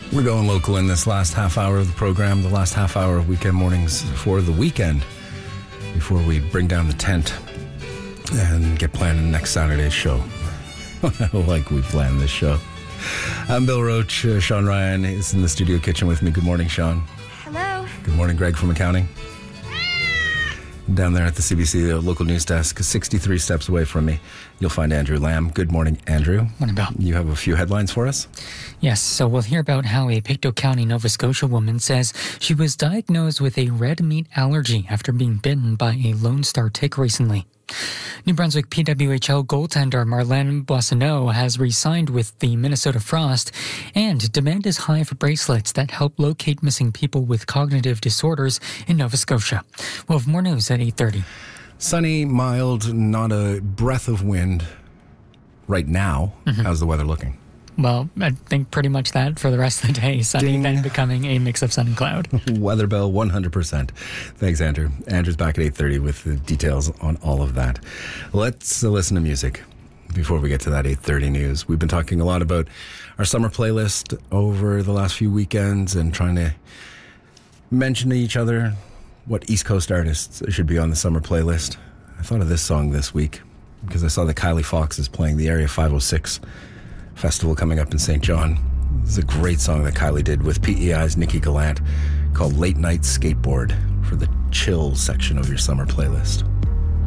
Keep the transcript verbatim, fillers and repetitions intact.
We're going local in this last half hour of the program, the last half hour of weekend mornings for the weekend, before we bring down the tent and get planning next Saturday's show. Like we planned this show. I'm Bill Roach. Uh, Sean Ryan is in the studio kitchen with me. Good morning, Sean. Hello. Good morning, Greg from accounting. Down there at the C B C the local news desk, sixty-three steps away from me, you'll find Andrew Lamb. Good morning, Andrew. Morning, Bill. You have a few headlines for us? Yes, so we'll hear about how a Pictou County, Nova Scotia woman says she was diagnosed with a red meat allergy after being bitten by a Lone Star tick recently. New Brunswick P W H L goaltender Marlene Boissonneau has re-signed with the Minnesota Frost, and demand is high for bracelets that help locate missing people with cognitive disorders in Nova Scotia. We'll have more news at eight thirty. Sunny, mild, not a breath of wind right now. Mm-hmm. How's the weather looking? Well, I think pretty much that for the rest of the day. Sunny, Ding. Then becoming a mix of sun and cloud. Weather Bell, one hundred percent. Thanks, Andrew. Andrew's back at eight thirty with the details on all of that. Let's uh, listen to music before we get to that eight thirty news. We've been talking a lot about our summer playlist over the last few weekends and trying to mention to each other what East Coast artists should be on the summer playlist. I thought of this song this week because I saw that Kylie Fox is playing the Area five oh six Festival coming up in Saint John. This is a great song that Kylie did with P E I's Nikki Gallant called Late Night Skateboard for the chill section of your summer playlist.